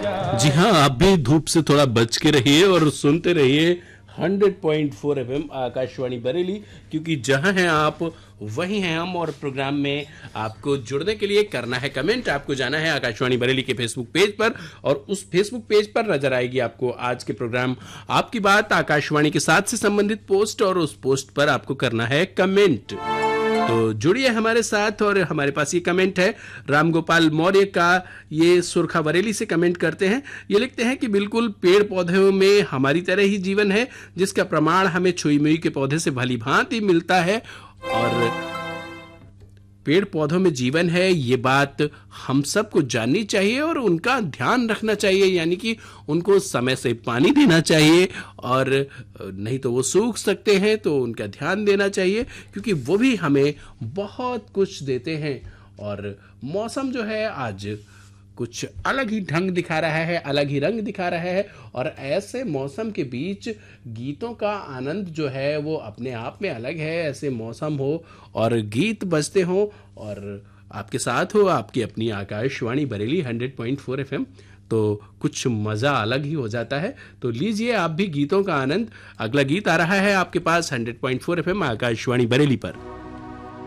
जी हाँ, आप भी धूप से थोड़ा बच के रहिए और सुनते रहिए 100.4 एफएम आकाशवाणी बरेली, क्योंकि जहां हैं आप वहीं हैं हम। और प्रोग्राम में आपको जुड़ने के लिए करना है कमेंट, आपको जाना है आकाशवाणी बरेली के फेसबुक पेज पर और उस फेसबुक पेज पर नजर आएगी आपको आज के प्रोग्राम आपकी बात आकाशवाणी के साथ से संबंधित पोस्ट, और उस पोस्ट पर आपको करना है कमेंट। तो जुड़िए हमारे साथ। और हमारे पास ये कमेंट है राम गोपाल मौर्य का, ये सुरखा बरेली से कमेंट करते हैं। ये लिखते हैं कि बिल्कुल पेड़ पौधों में हमारी तरह ही जीवन है, जिसका प्रमाण हमें छुई मुई के पौधे से भली भांति मिलता है। और पेड़ पौधों में जीवन है, ये बात हम सबको जाननी चाहिए और उनका ध्यान रखना चाहिए, यानी कि उनको समय से पानी देना चाहिए, और नहीं तो वो सूख सकते हैं, तो उनका ध्यान देना चाहिए, क्योंकि वो भी हमें बहुत कुछ देते हैं। और मौसम जो है आज कुछ अलग ही ढंग दिखा रहा है, अलग ही रंग दिखा रहा है, और ऐसे मौसम के बीच गीतों का आनंद जो है वो अपने आप में अलग है। ऐसे मौसम हो और गीत बजते हो और आपके साथ हो आपकी अपनी आकाशवाणी बरेली 100.4 एफएम, तो कुछ मज़ा अलग ही हो जाता है। तो लीजिए आप भी गीतों का आनंद। अगला गीत आ रहा है आपके पास 100.4 एफएम आकाशवाणी बरेली पर।